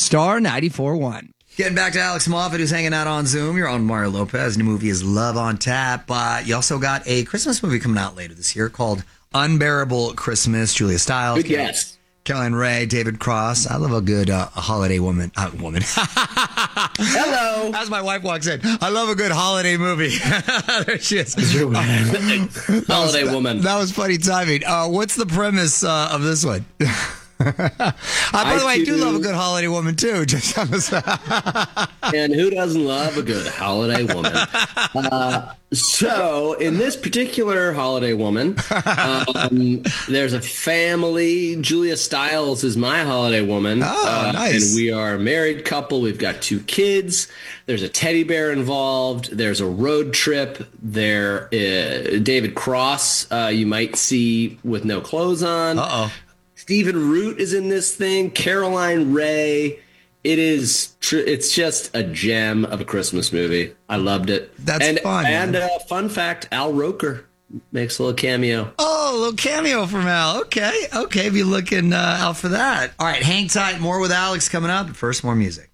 Star 94.1. Getting back to Alex Moffat, who's hanging out on Zoom. You're on Mario Lopez. New movie is Love on Tap. You also got a Christmas movie coming out later this year called Unbearable Christmas. Julia Stiles. Good guess. Caroline Ray, David Cross. I love a good holiday woman. Hello. As my wife walks in, I love a good holiday movie. There she is. Holiday woman. That was funny timing. What's the premise of this one? By the way, I do love a good holiday woman too. Just on the And who doesn't love a good holiday woman? So, in this particular holiday woman, there's a family. Julia Stiles is my holiday woman. Oh, nice. And we are a married couple. We've got 2 kids. There's a teddy bear involved. There's a road trip. David Cross, you might see with no clothes on. Uh-oh. Stephen Root is in this thing. Caroline Ray. It's just a gem of a Christmas movie. I loved it. That's fun. And fun fact, Al Roker makes a little cameo. Oh, a little cameo from Al. Okay. Be looking out for that. All right, hang tight. More with Alex coming up. But first, more music.